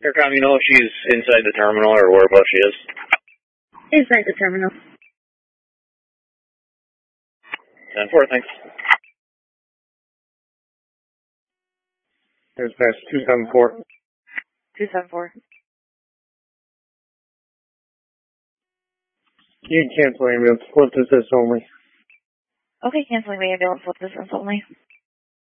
Aircom, you know if she's inside the terminal or whereabouts she is? Inside the terminal. 10-4, thanks. Dispatch 274. 274. You can cancel ambulance, flip distance only. Okay, canceling the ambulance with distance only.